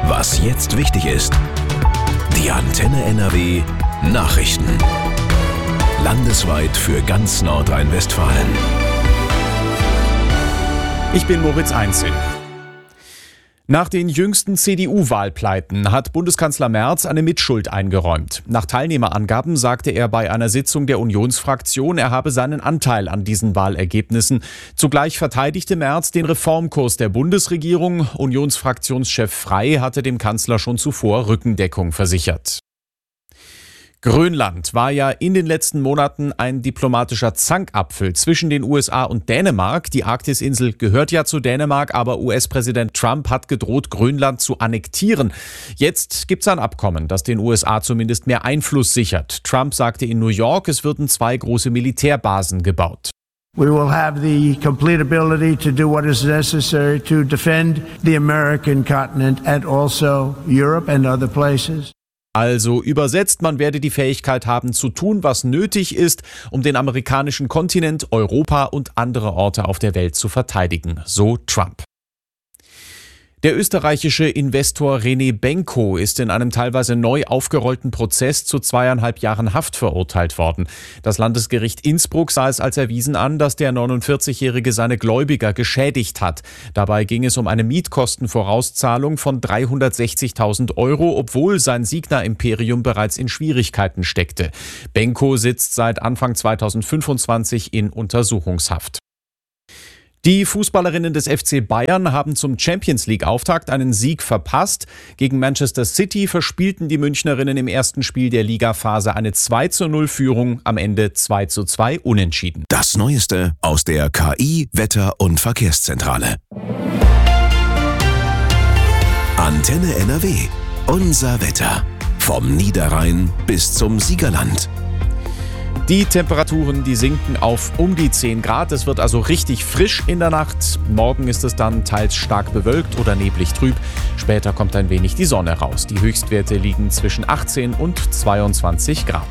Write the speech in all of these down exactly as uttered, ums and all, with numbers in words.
Was jetzt wichtig ist. Die Antenne N R W Nachrichten. Landesweit für ganz Nordrhein-Westfalen. Ich bin Moritz Einzel. Nach den jüngsten C D U-Wahlpleiten hat Bundeskanzler Merz eine Mitschuld eingeräumt. Nach Teilnehmerangaben sagte er bei einer Sitzung der Unionsfraktion, er habe seinen Anteil an diesen Wahlergebnissen. Zugleich verteidigte Merz den Reformkurs der Bundesregierung. Unionsfraktionschef Frey hatte dem Kanzler schon zuvor Rückendeckung versichert. Grönland war ja in den letzten Monaten ein diplomatischer Zankapfel zwischen den U S A und Dänemark. Die Arktisinsel gehört ja zu Dänemark, aber U S-Präsident Trump hat gedroht, Grönland zu annektieren. Jetzt gibt es ein Abkommen, das den U S A zumindest mehr Einfluss sichert. Trump sagte in New York, es würden zwei große Militärbasen gebaut. We will have the complete ability to do what is necessary to defend the American continent and also Europe and other places. Also übersetzt, man werde die Fähigkeit haben zu tun, was nötig ist, um den amerikanischen Kontinent, Europa und andere Orte auf der Welt zu verteidigen, so Trump. Der österreichische Investor René Benko ist in einem teilweise neu aufgerollten Prozess zu zweieinhalb Jahren Haft verurteilt worden. Das Landesgericht Innsbruck sah es als erwiesen an, dass der neunundvierzigjährige seine Gläubiger geschädigt hat. Dabei ging es um eine Mietkostenvorauszahlung von dreihundertsechzigtausend Euro, obwohl sein Signa-Imperium bereits in Schwierigkeiten steckte. Benko sitzt seit Anfang zweitausendfünfundzwanzig in Untersuchungshaft. Die Fußballerinnen des F C Bayern haben zum Champions-League-Auftakt einen Sieg verpasst. Gegen Manchester City verspielten die Münchnerinnen im ersten Spiel der Ligaphase eine zwei zu null Führung, am Ende zwei zu zwei unentschieden. Das Neueste aus der K I-, Wetter- und Verkehrszentrale. Antenne N R W. Unser Wetter. Vom Niederrhein bis zum Siegerland. Die Temperaturen, die sinken auf um die zehn Grad. Es wird also richtig frisch in der Nacht. Morgen ist es dann teils stark bewölkt oder neblig trüb. Später kommt ein wenig die Sonne raus. Die Höchstwerte liegen zwischen achtzehn und zweiundzwanzig Grad.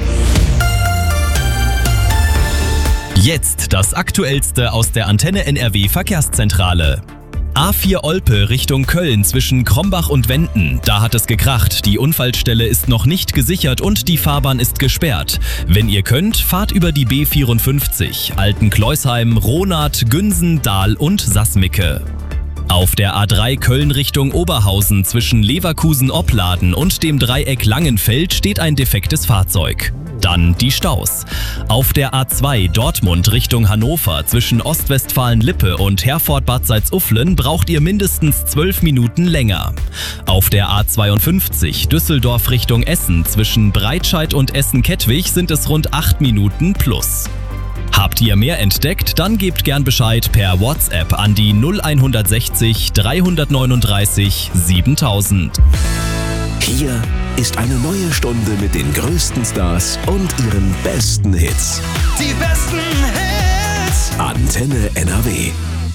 Jetzt das Aktuellste aus der Antenne N R W Verkehrszentrale. A vier Olpe Richtung Köln zwischen Krombach und Wenden. Da hat es gekracht. Die Unfallstelle ist noch nicht gesichert und die Fahrbahn ist gesperrt. Wenn ihr könnt, fahrt über die B vierundfünfzig. Altenkleusheim, Ronath, Günsen, Dahl und Sassmicke. Auf der A drei Köln Richtung Oberhausen zwischen Leverkusen-Opladen und dem Dreieck Langenfeld steht ein defektes Fahrzeug. Dann die Staus. Auf der A zwei Dortmund Richtung Hannover zwischen Ostwestfalen-Lippe und Herford-Bad Salzuflen braucht ihr mindestens zwölf Minuten länger. Auf der A zweiundfünfzig Düsseldorf Richtung Essen zwischen Breitscheid und Essen-Kettwig sind es rund acht Minuten plus. Habt ihr mehr entdeckt? Dann gebt gern Bescheid per WhatsApp an die null hundertsechzig dreihundertneununddreißig siebentausend. Hier ist eine neue Stunde mit den größten Stars und ihren besten Hits. Die besten Hits. Antenne N R W.